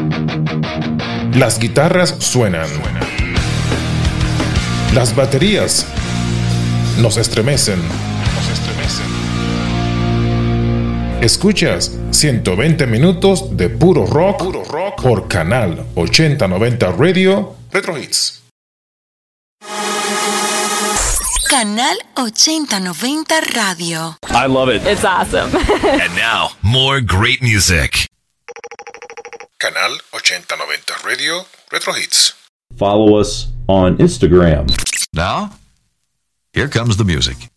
Las guitarras suenan. Las baterías nos estremecen. Escuchas 120 minutos de puro rock por Canal 8090 Radio Retro Hits. Canal 8090 Radio. I love it. It's awesome. And now, more great music. Canal 8090 Radio Retro Hits. Follow us on Instagram. Now, here comes the music.